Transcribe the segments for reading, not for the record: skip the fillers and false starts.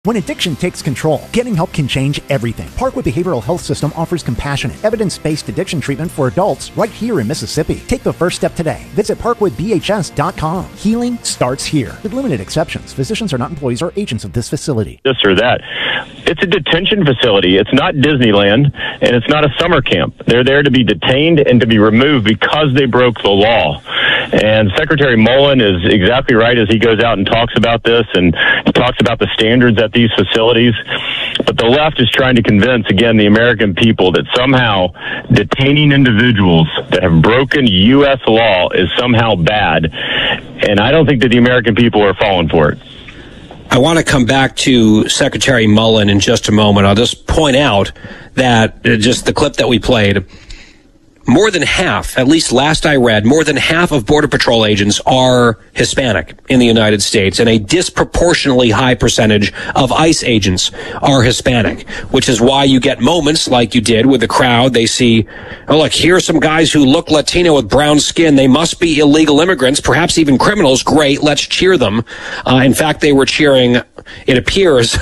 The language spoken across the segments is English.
When addiction takes control, getting help can change everything. Parkwood Behavioral Health System offers compassionate, evidence-based addiction treatment for adults right here in Mississippi. Take the first step today. Visit parkwoodbhs.com. Healing starts here. With limited exceptions, physicians are not employees or agents of this facility. This or that. It's a detention facility. It's not Disneyland, and it's not a summer camp. They're there to be detained and to be removed because they broke the law. And Secretary Mullen is exactly right as he goes out and talks about this and talks about the standards at these facilities. But the left is trying to convince, again, the American people that somehow detaining individuals that have broken U.S. law is somehow bad. And I don't think that the American people are falling for it. I want to come back to Secretary Mullen in just a moment. I'll just point out that just the clip that we played, more than half, at least last I read, more than half of Border Patrol agents are Hispanic in the United States, and a disproportionately high percentage of ICE agents are Hispanic, which is why you get moments like you did with the crowd. They see, oh, look, here are some guys who look Latino with brown skin. They must be illegal immigrants, perhaps even criminals. Great, let's cheer them. In fact, they were cheering, it appears,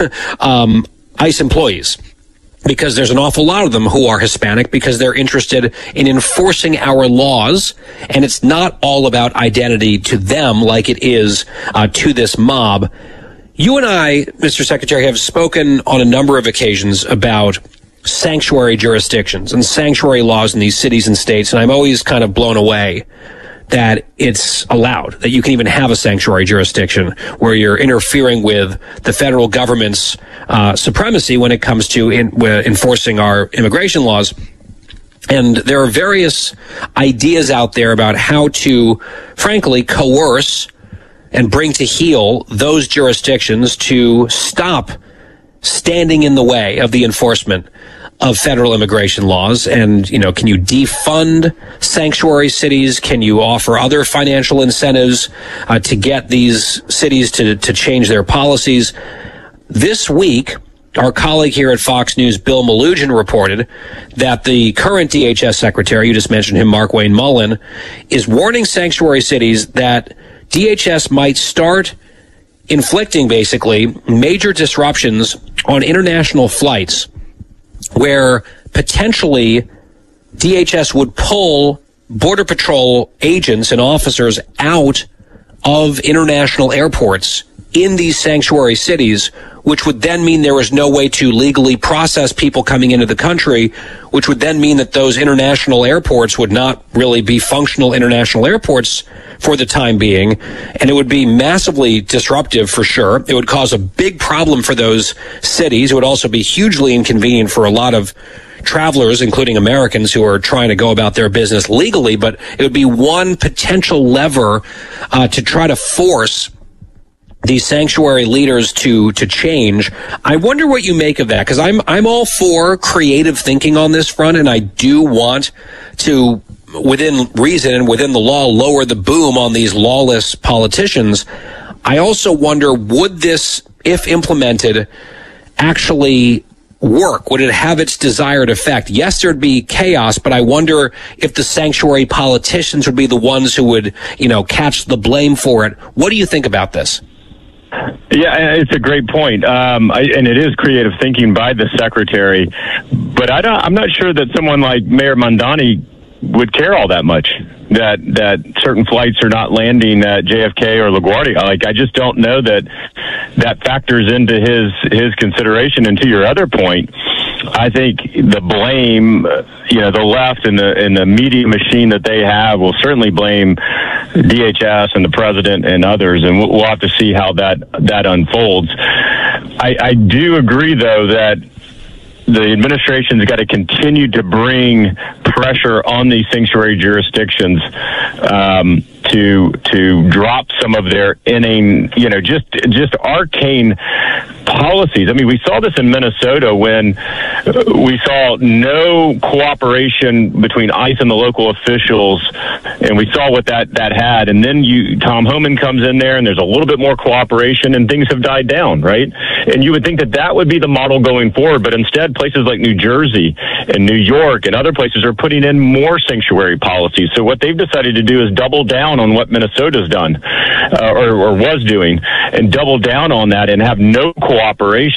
ICE employees, because there's an awful lot of them who are Hispanic because they're interested in enforcing our laws, and it's not all about identity to them like it is to this mob. You and I, Mr. Secretary, have spoken on a number of occasions about sanctuary jurisdictions and sanctuary laws in these cities and states, and I'm always kind of blown away that it's allowed, that you can even have a sanctuary jurisdiction where you're interfering with the federal government's supremacy when it comes to enforcing our immigration laws. And there are various ideas out there about how to, frankly, coerce and bring to heel those jurisdictions to stop standing in the way of the enforcement of federal immigration laws. And, you know, can you defund sanctuary cities? Can you offer other financial incentives to get these cities to change their policies? This week, our colleague here at Fox News, Bill Melugin, reported that the current DHS secretary, you just mentioned him, Markwayne Mullin, is warning sanctuary cities that DHS might start inflicting, basically, major disruptions on international flights where potentially DHS would pull Border Patrol agents and officers out of international airports in these sanctuary cities, which would then mean there was no way to legally process people coming into the country, which would then mean that those international airports would not really be functional international airports for the time being, and it would be massively disruptive for sure. It would cause a big problem for those cities. It would also be hugely inconvenient for a lot of travelers, including Americans who are trying to go about their business legally, but it would be one potential lever to try to force these sanctuary leaders to change. I wonder what you make of that, because I'm all for creative thinking on this front, and I do want to, within reason and within the law, lower the boom on these lawless politicians. I also wonder, would this, if implemented, actually work? Would it have its desired effect? Yes, there'd be chaos, but I wonder if the sanctuary politicians would be the ones who would, catch the blame for it. What do you think about this? Yeah, it's a great point, and it is creative thinking by the secretary. But I'm not sure that someone like Mayor Mamdani would care all that much that certain flights are not landing at JFK or LaGuardia. Like, I just don't know that factors into his consideration. And to your other point, I think the blame, the left and the media machine that they have will certainly blame DHS and the president and others, and we'll have to see how that unfolds. I do agree, though, that the administration's got to continue to bring pressure on these sanctuary jurisdictions to drop some of their inane, just arcane policies. I mean, we saw this in Minnesota when we saw no cooperation between ICE and the local officials, and we saw what that had. And then Tom Homan comes in there, and there's a little bit more cooperation, and things have died down, right? And you would think that would be the model going forward, but instead places like New Jersey and New York and other places are putting in more sanctuary policies. So what they've decided to do is double down on what Minnesota's done or was doing, and double down on that and have no cooperation.